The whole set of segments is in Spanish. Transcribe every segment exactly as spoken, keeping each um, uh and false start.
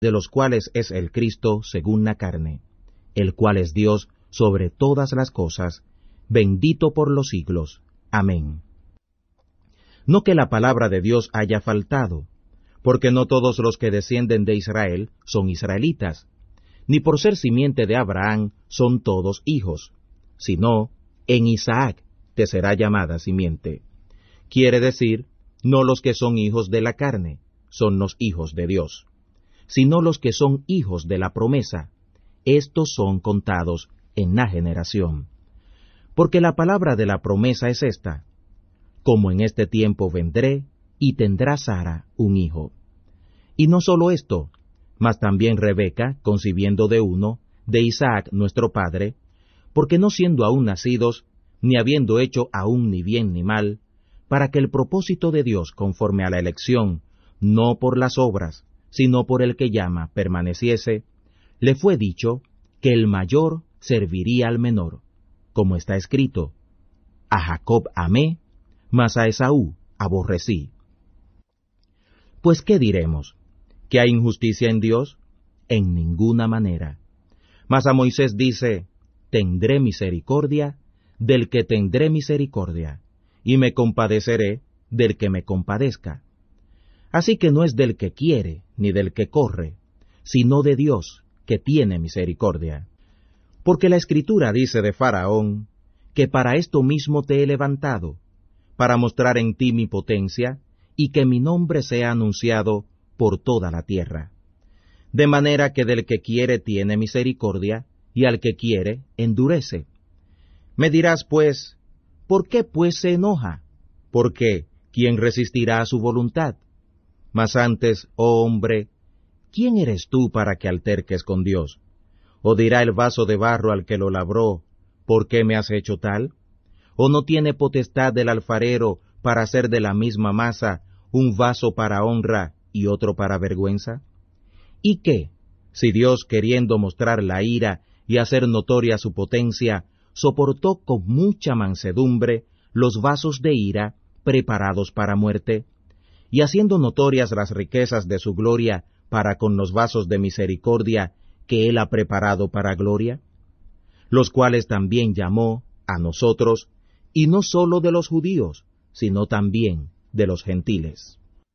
de los cuales es el Cristo según la carne, el cual es Dios sobre todas las cosas, bendito por los siglos. Amén. No que la palabra de Dios haya faltado, porque no todos los que descienden de Israel son israelitas, ni por ser simiente de Abraham son todos hijos, sino en Isaac te será llamada simiente. Quiere decir, no los que son hijos de la carne, son los hijos de Dios, sino los que son hijos de la promesa, estos son contados en la generación. Porque la palabra de la promesa es esta: como en este tiempo vendré, y tendrá Sara un hijo. Y no solo esto, mas también Rebeca, concibiendo de uno, de Isaac nuestro padre, porque no siendo aún nacidos, ni habiendo hecho aún ni bien ni mal, para que el propósito de Dios conforme a la elección, no por las obras, sino por el que llama, permaneciese, le fue dicho que el mayor serviría al menor, como está escrito: a Jacob amé, mas a Esaú aborrecí. Pues, ¿qué diremos? ¿Que hay injusticia en Dios? En ninguna manera. Mas a Moisés dice: tendré misericordia del que tendré misericordia, y me compadeceré del que me compadezca. Así que no es del que quiere, ni del que corre, sino de Dios, que tiene misericordia. Porque la Escritura dice de Faraón, que para esto mismo te he levantado, para mostrar en ti mi potencia, y que mi nombre sea anunciado por toda la tierra. De manera que del que quiere tiene misericordia, y al que quiere endurece. Me dirás pues, ¿por qué pues se enoja? Porque, ¿quién resistirá a su voluntad? Mas antes, oh hombre, ¿quién eres tú para que alterques con Dios? ¿O dirá el vaso de barro al que lo labró, ¿por qué me has hecho tal? ¿O no tiene potestad el alfarero para hacer de la misma masa un vaso para honra y otro para vergüenza? ¿Y qué, si Dios, queriendo mostrar la ira y hacer notoria su potencia, soportó con mucha mansedumbre los vasos de ira preparados para muerte, y haciendo notorias las riquezas de su gloria para con los vasos de misericordia que él ha preparado para gloria? Los cuales también llamó a nosotros, y no sólo de los judíos, sino también de los gentiles.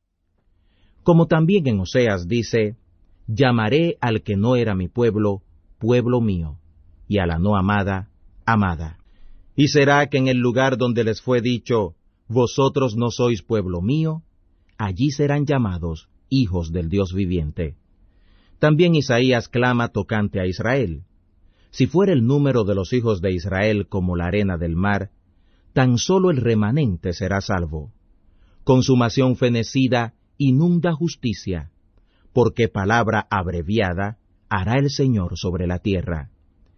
Como también en Oseas dice: llamaré al que no era mi pueblo, pueblo mío, y a la no amada, amada. Y será que en el lugar donde les fue dicho, vosotros no sois pueblo mío, allí serán llamados hijos del Dios viviente. También Isaías clama tocante a Israel: si fuera el número de los hijos de Israel como la arena del mar, tan solo el remanente será salvo. Consumación fenecida inunda justicia, porque palabra abreviada hará el Señor sobre la tierra.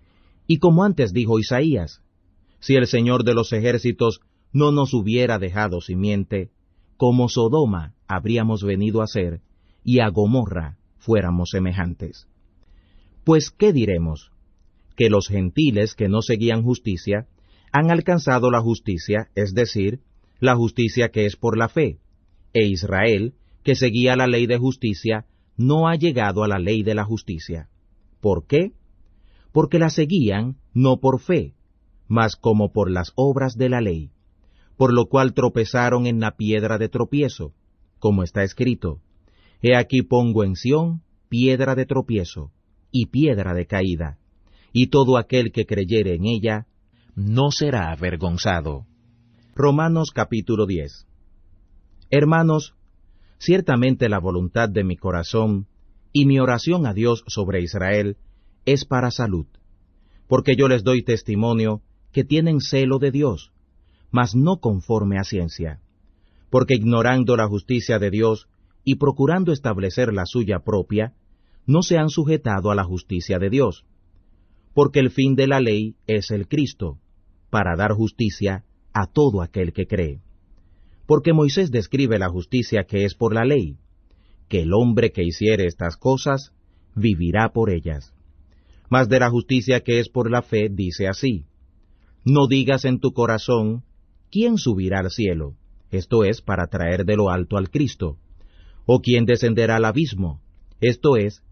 Y como antes dijo Isaías: si el Señor de los ejércitos no nos hubiera dejado simiente, como Sodoma habríamos venido a ser, y a Gomorra fuéramos semejantes. Pues, ¿qué diremos? Que los gentiles que no seguían justicia han alcanzado la justicia, es decir, la justicia que es por la fe, e Israel, que seguía la ley de justicia, no ha llegado a la ley de la justicia. ¿Por qué? Porque la seguían no por fe, mas como por las obras de la ley, por lo cual tropezaron en la piedra de tropiezo, como está escrito: He aquí pongo en Sión piedra de tropiezo y piedra de caída, y todo aquel que creyere en ella no será avergonzado. Romanos capítulo diez. Hermanos, ciertamente la voluntad de mi corazón y mi oración a Dios sobre Israel es para salud, porque yo les doy testimonio que tienen celo de Dios, mas no conforme a ciencia, porque ignorando la justicia de Dios y procurando establecer la suya propia, no se han sujetado a la justicia de Dios, porque el fin de la ley es el Cristo, para dar justicia a todo aquel que cree. Porque Moisés describe la justicia que es por la ley, que el hombre que hiciere estas cosas vivirá por ellas. Mas de la justicia que es por la fe dice así: No digas en tu corazón, ¿quién subirá al cielo? Esto es, para traer de lo alto al Cristo. ¿O quién descenderá al abismo? Esto es,